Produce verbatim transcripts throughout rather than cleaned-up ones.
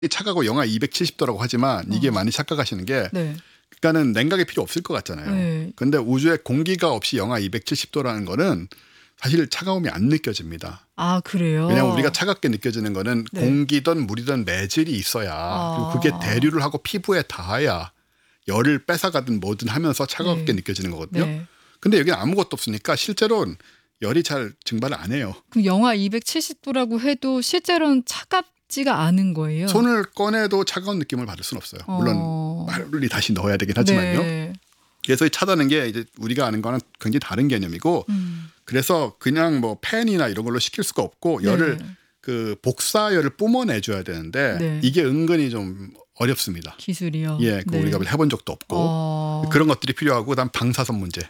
차가고 영하 이백칠십 도라고 하지만 이게 어. 많이 착각하시는 게 네. 그러니까는 냉각이 필요 없을 것 같잖아요. 네. 그런데 우주에 공기가 없이 영하 이백칠십 도라는 거는 사실 차가움이 안 느껴집니다. 아 그래요? 왜냐하면 우리가 차갑게 느껴지는 거는 네. 공기든 물이든 매질이 있어야 아. 그리고 그게 대류를 하고 피부에 닿아야 열을 뺏어가든 뭐든 하면서 차갑게 네. 느껴지는 거거든요. 네. 근데 여기는 아무것도 없으니까 실제로는 열이 잘 증발을 안 해요. 그럼 영하 이백칠십 도라고 해도 실제로는 차갑지가 않은 거예요? 손을 꺼내도 차가운 느낌을 받을 수는 없어요. 물론 어. 빨리 다시 넣어야 되긴 하지만요. 네. 그래서 이 차다는 게 이제 우리가 아는 거는 굉장히 다른 개념이고 음. 그래서 그냥 뭐 팬이나 이런 걸로 식힐 수가 없고 열을 네. 그 복사열을 뿜어내줘야 되는데 네. 이게 은근히 좀 어렵습니다. 기술이요. 예, 그 네. 우리가 해본 적도 없고 어. 그런 것들이 필요하고 그다음 방사선 문제.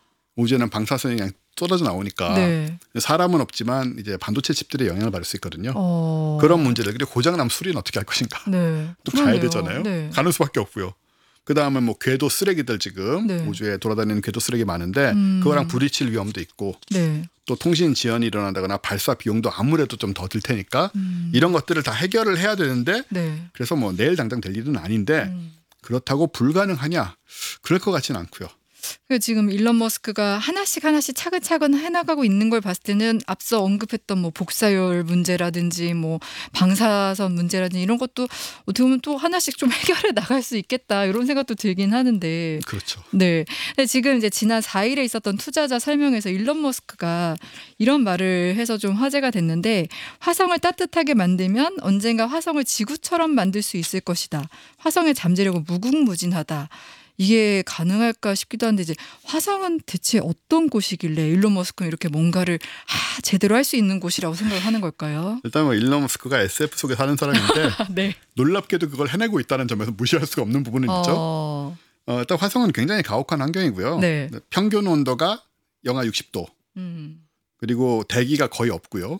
우주에는 방사선이 그냥 쏟아져 나오니까 네. 사람은 없지만 이제 반도체 칩들의 영향을 받을 수 있거든요. 어. 그런 문제들 그리고 고장나면 수리는 어떻게 할 것인가. 네. 또 그러네요. 가야 되잖아요. 네. 가는 수밖에 없고요. 그 다음에 뭐 궤도 쓰레기들 지금 네. 우주에 돌아다니는 궤도 쓰레기 많은데 음. 그거랑 부딪힐 위험도 있고 네. 또 통신 지연이 일어난다거나 발사 비용도 아무래도 좀 더 들 테니까 음. 이런 것들을 다 해결을 해야 되는데 네. 그래서 뭐 내일 당장 될 일은 아닌데 음. 그렇다고 불가능하냐? 그럴 것 같지는 않고요. 그 지금 일론 머스크가 하나씩 하나씩 차근차근 해나가고 있는 걸 봤을 때는 앞서 언급했던 뭐 복사열 문제라든지 뭐 방사선 문제라든지 이런 것도 어떻게 보면 또 하나씩 좀 해결해 나갈 수 있겠다 이런 생각도 들긴 하는데. 그렇죠. 네. 근데 지금 이제 지난 사 일에 있었던 투자자 설명에서 일론 머스크가 이런 말을 해서 좀 화제가 됐는데 화성을 따뜻하게 만들면 언젠가 화성을 지구처럼 만들 수 있을 것이다. 화성의 잠재력은 무궁무진하다. 이게 가능할까 싶기도 한데 이제 화성은 대체 어떤 곳이길래 일론 머스크는 이렇게 뭔가를 아, 제대로 할 수 있는 곳이라고 생각을 하는 걸까요? 일단 뭐 일론 머스크가 에스에프 속에 사는 사람인데 네. 놀랍게도 그걸 해내고 있다는 점에서 무시할 수가 없는 부분은 있죠. 어... 어, 일단 화성은 굉장히 가혹한 환경이고요. 네. 평균 온도가 영하 육십 도 음. 그리고 대기가 거의 없고요.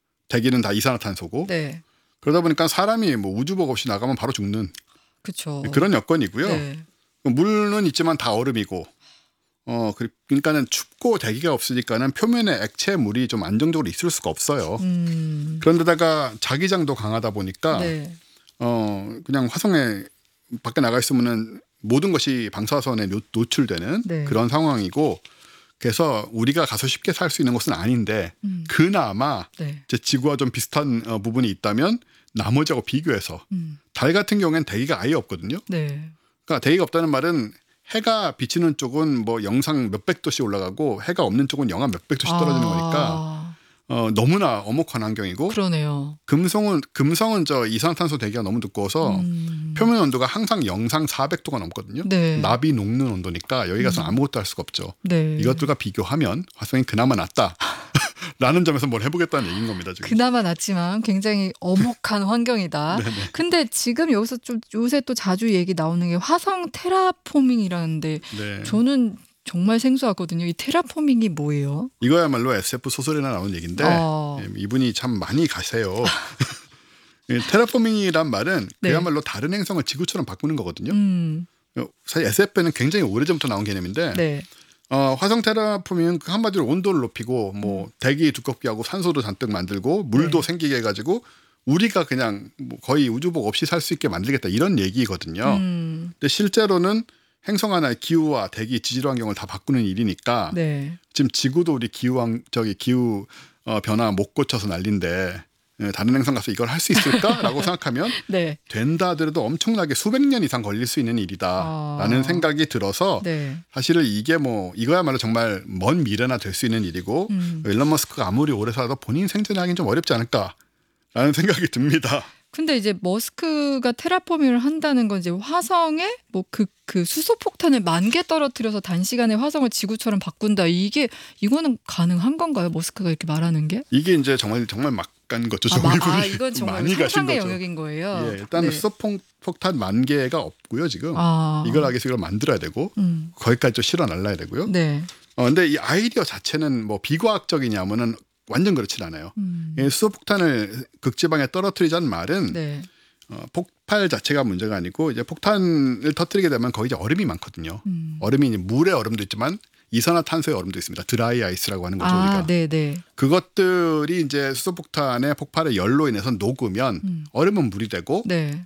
대기는 다 이산화탄소고 네. 그러다 보니까 사람이 뭐 우주복 없이 나가면 바로 죽는 그렇죠. 그런 여건이고요. 네. 물은 있지만 다 얼음이고 어 그러니까는 춥고 대기가 없으니까는 표면에 액체 물이 좀 안정적으로 있을 수가 없어요. 음. 그런데다가 자기장도 강하다 보니까 네. 어 그냥 화성에 밖에 나가 있으면은 모든 것이 방사선에 노, 노출되는 네. 그런 상황이고 그래서 우리가 가서 쉽게 살 수 있는 곳은 아닌데 음. 그나마 네. 제 지구와 좀 비슷한 어, 부분이 있다면 나머지하고 비교해서 음. 달 같은 경우에는 대기가 아예 없거든요. 네. 그러니까 대기가 없다는 말은 해가 비치는 쪽은 뭐 영상 몇백 도씩 올라가고 해가 없는 쪽은 영하 몇백 도씩 떨어지는 아. 거니까 어, 너무나 엄혹한 환경이고 그러네요. 금성은 금성은 저 이산화탄소 대기가 너무 두꺼워서 음. 표면 온도가 항상 영상 사백 도가 넘거든요. 네. 나비 녹는 온도니까 여기 가서 는 음. 아무것도 할 수가 없죠. 네. 이것들과 비교하면 화성이 그나마 낫다. 라는 점에서 뭘 해보겠다는 얘기인 겁니다. 지금. 그나마 낫지만 굉장히 엄혹한 환경이다. 네네. 근데 지금 여기서 좀 요새 또 자주 얘기 나오는 게 화성 테라포밍이라는데 네. 저는 정말 생소하거든요. 이 테라포밍이 뭐예요? 이거야말로 에스에프 소설이나 나오는 얘기인데 어. 예, 이분이 참 많이 가세요. 예, 테라포밍이란 말은 네. 그야말로 다른 행성을 지구처럼 바꾸는 거거든요. 음. 어, 사실 에스에프는 굉장히 오래전부터 나온 개념인데 네. 어, 화성 테라포밍은 그 한마디로 온도를 높이고 뭐 대기 두껍게 하고 산소도 잔뜩 만들고 물도 네. 생기게 해가지고 우리가 그냥 뭐 거의 우주복 없이 살 수 있게 만들겠다 이런 얘기거든요. 음. 근데 실제로는 행성 하나의 기후와 대기 지질 환경을 다 바꾸는 일이니까 네. 지금 지구도 우리 기후 환 저기 기후 어, 변화 못 고쳐서 난린데 예, 다른 행성 가서 이걸 할 수 있을까라고 생각하면 네. 된다 하더라도 엄청나게 수백 년 이상 걸릴 수 있는 일이다라는 아. 생각이 들어서 네. 사실은 이게 뭐 이거야말로 정말 먼 미래나 될 수 있는 일이고 음. 일론 머스크가 아무리 오래 살아도 본인 생존을 하긴 좀 어렵지 않을까라는 생각이 듭니다. 근데 이제 머스크가 테라포밍을 한다는 건 이제 화성에 뭐 그 그 수소 폭탄을 만 개 떨어뜨려서 단시간에 화성을 지구처럼 바꾼다. 이게 이거는 가능한 건가요? 머스크가 이렇게 말하는 게? 이게 이제 정말 정말 막 간 거죠. 아, 마, 이분이 아 이건 정말 많이 가신 상상의 거죠. 영역인 거예요. 예, 일단 네. 수소폭탄 만 개가 없고요 지금. 아. 이걸 하기 위해서 이걸 만들어야 되고 음. 거기까지 좀 실어 날라야 되고요. 네. 어, 근데 이 아이디어 자체는 뭐 비과학적이냐면은 완전 그렇진 않아요. 음. 이 수소폭탄을 극지방에 떨어뜨리자는 말은 네. 어, 폭발 자체가 문제가 아니고 이제 폭탄을 터뜨리게 되면 거기 이제 얼음이 많거든요. 음. 얼음이 이제 물의 얼음도 있지만 이산화탄소의 얼음도 있습니다. 드라이 아이스라고 하는 거죠. 아, 우리가. 네네. 그것들이 이제 수소폭탄의 폭발의 열로 인해서 녹으면 음. 얼음은 물이 되고 네.